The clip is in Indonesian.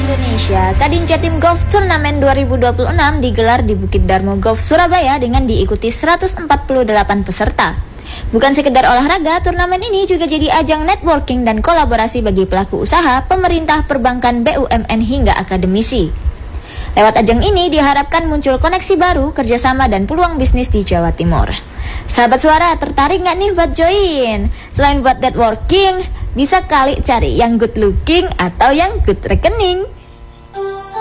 Indonesia, Kadin Jatim Golf Turnamen 2026 digelar di Bukit Darmo Golf Surabaya dengan diikuti 148 peserta. Bukan sekedar olahraga, turnamen ini juga jadi ajang networking dan kolaborasi bagi pelaku usaha, pemerintah, perbankan, BUMN hingga akademisi. Lewat ajang ini diharapkan muncul koneksi baru, kerjasama dan peluang bisnis di Jawa Timur. Sahabat Suara, tertarik nggak nih buat join? Selain buat networking, bisa kali cari yang good looking atau yang good rekening.